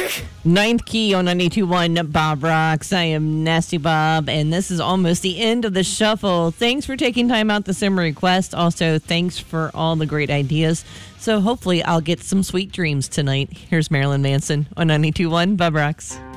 Ninth Key on 92.1 Bob Rocks. I am Nasty Bob, and this is almost the end of the shuffle. Thanks for taking time out to send a request. Also, thanks for all the great ideas. So hopefully I'll get some sweet dreams tonight. Here's Marilyn Manson on 92.1 Bob Rocks.